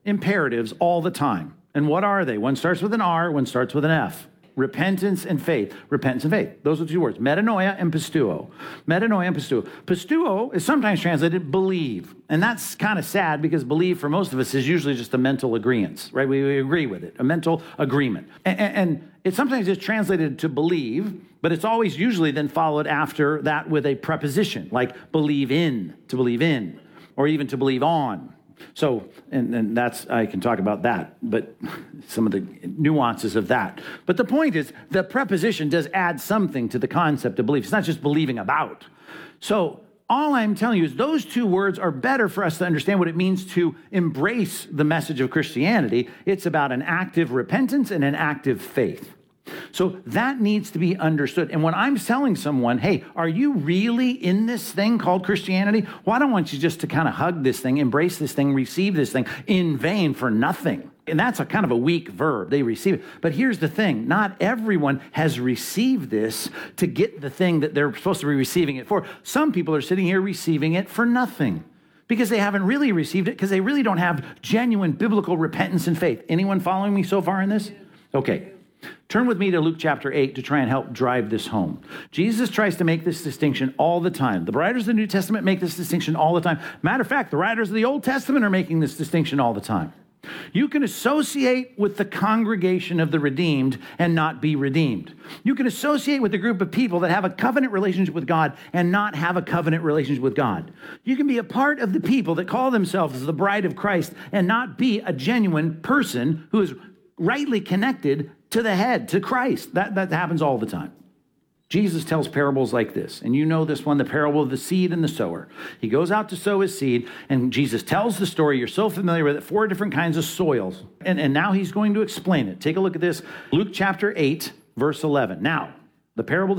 imperatives all the time. And what are they? One starts with an R, one starts with an F. Repentance and faith. Repentance and faith. Those are the two words. Metanoia and pisteuo. Metanoia and pisteuo. Pisteuo is sometimes translated believe. And that's kind of sad because believe for most of us is usually just a mental agreement, right? We agree with it, a mental agreement. And it sometimes is translated to believe, but it's always usually then followed after that with a preposition, like believe in, to believe in, or even to believe on. So, and that's, I can talk about that, but some of the nuances of that. But the point is, the preposition does add something to the concept of belief. It's not just believing about. So, all I'm telling you is those two words are better for us to understand what it means to embrace the message of Christianity. It's about an active repentance and an active faith. So that needs to be understood. And when I'm telling someone, hey, are you really in this thing called Christianity? Well, I don't want you just to kind of hug this thing, embrace this thing, receive this thing in vain for nothing. And that's a kind of a weak verb. They receive it. But here's the thing. Not everyone has received this to get the thing that they're supposed to be receiving it for. Some people are sitting here receiving it for nothing because they haven't really received it because they really don't have genuine biblical repentance and faith. Anyone following me so far in this? Okay. Turn with me to Luke chapter 8 to try and help drive this home. Jesus tries to make this distinction all the time. The writers of the New Testament make this distinction all the time. Matter of fact, the writers of the Old Testament are making this distinction all the time. You can associate with the congregation of the redeemed and not be redeemed. You can associate with a group of people that have a covenant relationship with God and not have a covenant relationship with God. You can be a part of the people that call themselves the bride of Christ and not be a genuine person who is rightly connected to the head, to Christ. That happens all the time. Jesus tells parables like this, and you know this one, the parable of the seed and the sower. He goes out to sow his seed, and Jesus tells the story. You're so familiar with it, 4 different kinds of soils. And now he's going to explain it. Take a look at this. Luke chapter 8, verse 11. Now, the parable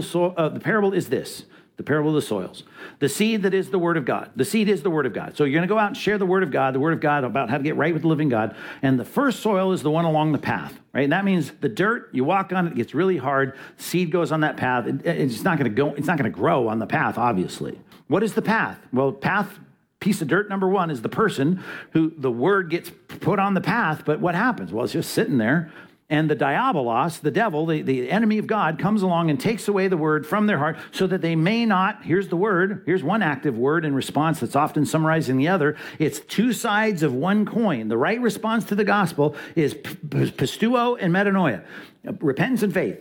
is this. The parable of the soils. The seed that is the word of God. The seed is the word of God. So you're going to go out and share the word of God about how to get right with the living God. And the first soil is the one along the path, right? And that means the dirt, you walk on it, it gets really hard. Seed goes on that path. It's not going to grow on the path, obviously. What is the path? Well, piece of dirt number 1 is the person who the word gets put on the path. But what happens? Well, it's just sitting there. And the diabolos, the devil, the enemy of God, comes along and takes away the word from their heart so that they may not, here's the word, here's one active word in response that's often summarizing the other. It's two sides of one coin. The right response to the gospel is pisteuo and metanoia, repentance and faith.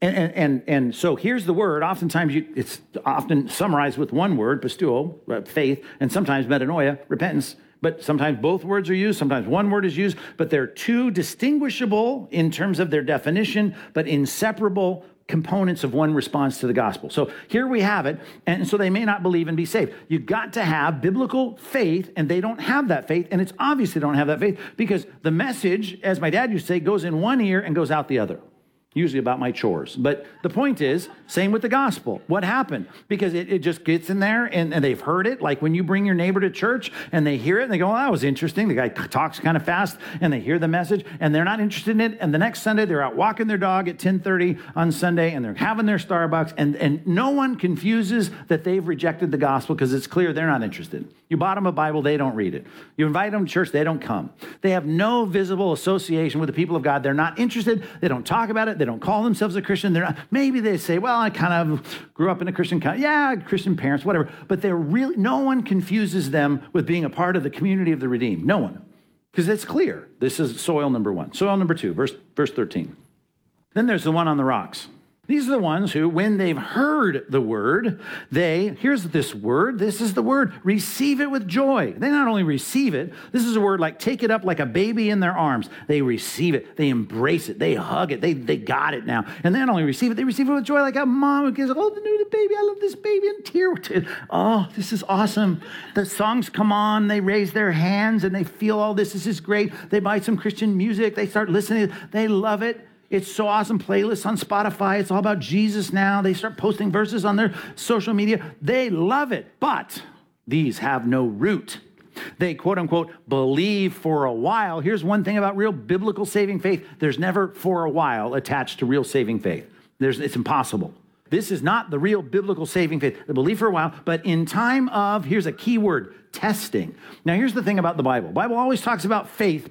And so here's the word. Oftentimes it's often summarized with one word, pisteuo, faith, and sometimes metanoia, repentance. But sometimes both words are used, sometimes one word is used, but they're two distinguishable in terms of their definition, but inseparable components of one response to the gospel. So here we have it, and so they may not believe and be saved. You've got to have biblical faith, and they don't have that faith, and it's obvious they don't have that faith because the message, as my dad used to say, goes in one ear and goes out the other. Usually about my chores. But the point is, same with the gospel. What happened? Because it just gets in there and they've heard it. Like when you bring your neighbor to church and they hear it and they go, oh, that was interesting. The guy talks kind of fast and they hear the message and they're not interested in it. And the next Sunday, they're out walking their dog at 10:30 on Sunday and they're having their Starbucks and no one confuses that they've rejected the gospel because it's clear they're not interested. You bought them a Bible, they don't read it. You invite them to church, they don't come. They have no visible association with the people of God. They're not interested. They don't talk about it. They don't call themselves a Christian. They're not. Maybe they say, well, I kind of grew up in a Christian, Christian parents, whatever. But they're really, no one confuses them with being a part of the community of the redeemed. No one. Because it's clear. This is soil number 1. Soil number 2, verse 13. Then there's the one on the rocks. These are the ones who, when they've heard the word, here's this word, this is the word, receive it with joy. They not only receive it, this is a word like take it up like a baby in their arms. They receive it, they embrace it, they hug it, they got it now. And they not only receive it, they receive it with joy like a mom who gives, oh, the new baby, I love this baby, and tear. Oh, this is awesome. The songs come on, they raise their hands and they feel all this is great. They buy some Christian music, they start listening, they love it. It's so awesome. Playlists on Spotify. It's all about Jesus now. They start posting verses on their social media. They love it, but these have no root. They, quote unquote, believe for a while. Here's one thing about real biblical saving faith. There's never for a while attached to real saving faith. It's impossible. This is not the real biblical saving faith. They believe for a while, but in time of, here's a key word, testing. Now, here's the thing about the Bible. The Bible always talks about faith